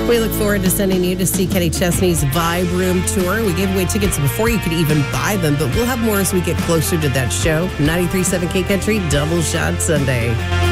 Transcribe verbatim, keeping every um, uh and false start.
We look forward to sending you to see Kenny Chesney's Vibe Room Tour. We gave away tickets before you could even buy them, but we'll have more as we get closer to that show. ninety-three point seven K Country, Double Shot Sunday.